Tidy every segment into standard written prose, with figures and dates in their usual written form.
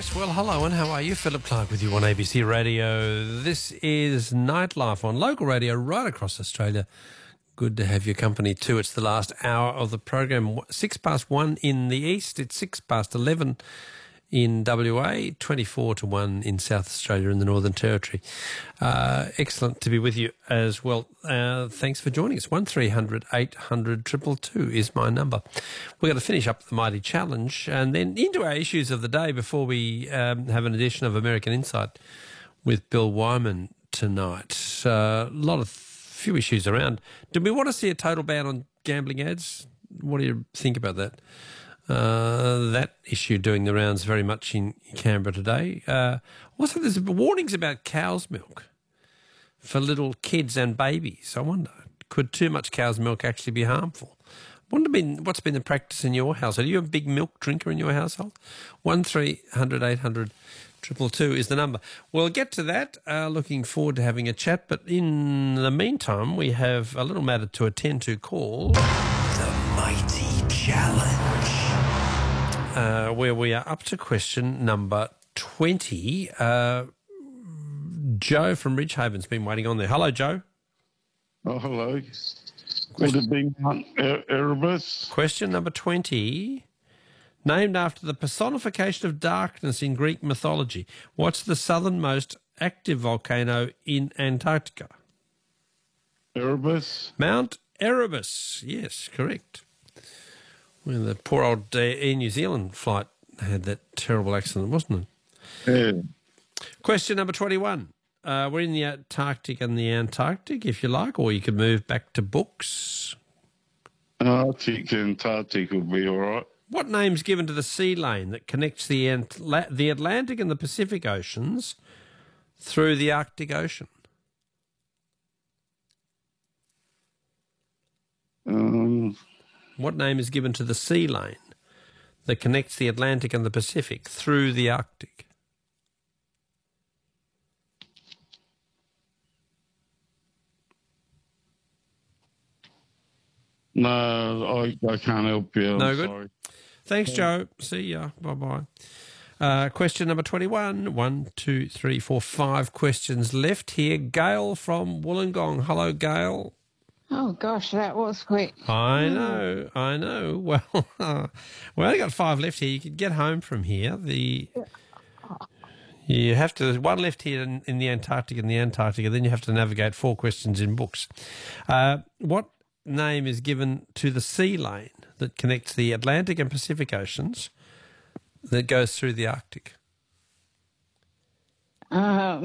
Yes, well, hello and how are you? Philip Clark with you on ABC Radio. This is Nightlife on local radio right across Australia. Good to have your company too. It's the last hour of the program. 1:06 in the east. It's 11:06 in WA, 24-1 in South Australia in the Northern Territory. Excellent to be with you as well. Thanks for joining us. 1300 800 222 is my number. We're going to finish up the Mighty Challenge and then into our issues of the day before we have an edition of American Insight with Bill Wyman tonight. Few issues around. Do we want to see a total ban on gambling ads? What do you think about that? That issue doing the rounds very much in Canberra today. Also, there's warnings about cow's milk for little kids and babies. I wonder, could too much cow's milk actually be harmful? What's been the practice in your household? Are you a big milk drinker in your household? 1300 800 222 is the number. We'll get to that. Looking forward to having a chat. But in the meantime, we have a little matter to attend to called The Mighty Challenge. Where we are up to question number 20. Joe from Ridgehaven's been waiting on there. Hello, Joe. Oh, hello. Would it be Mount Erebus? Question number 20. Named after the personification of darkness in Greek mythology, what's the southernmost active volcano in Antarctica? Erebus? Mount Erebus. Yes, correct. When the poor old Air New Zealand flight had that terrible accident, wasn't it? Yeah. Question number 21. We're in the Antarctic and the Antarctic, if you like, or you could move back to books. Arctic and Antarctic would be all right. What name's given to the sea lane that connects the Atlantic and the Pacific Oceans through the Arctic Ocean? What name is given to the sea lane that connects the Atlantic and the Pacific through the Arctic? No, I can't help you. No I'm good. sorry. Thanks, Joe. See ya. Bye-bye. Question number 21. 1, 2, 3, 4, 5 questions left here. Gail from Wollongong. Hello, Gail. Oh, gosh, that was quick. I know. Well, we only got 5 left here. You could get home from here. You have to. There's 1 left here in the Antarctic and the Antarctica. Then you have to navigate 4 questions in books. What name is given to the sea lane that connects the Atlantic and Pacific Oceans that goes through the Arctic? The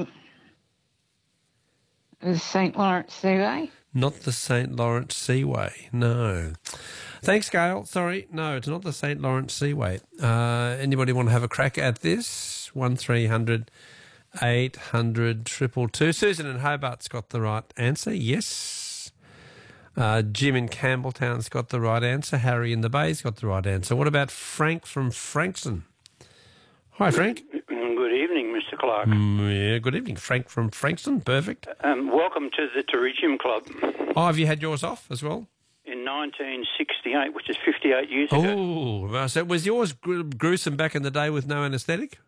St. Lawrence Seaway? Not the St. Lawrence Seaway, no. Thanks, Gail. Sorry, no, it's not the St. Lawrence Seaway. Anybody want to have a crack at this? 1300 800 222. Susan in Hobart's got the right answer, yes. Jim in Campbelltown's got the right answer. Harry in the Bay's got the right answer. What about Frank from Frankston? Hi, Frank. Good evening, Mr. Clark. Yeah, good evening. Frank from Frankston, perfect. Welcome to the Terrarium Club. Oh, have you had yours off as well? In 1968, which is 58 years ago. Oh, so was yours gruesome back in the day with no anaesthetic?